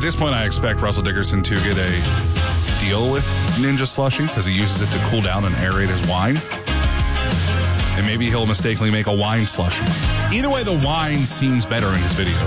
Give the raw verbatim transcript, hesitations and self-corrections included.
this point, I expect Russell Dickerson to get a deal with Ninja Slushie because he uses it to cool down and aerate his wine. And maybe he'll mistakenly make a wine slushie. Either way, the wine seems better in his video.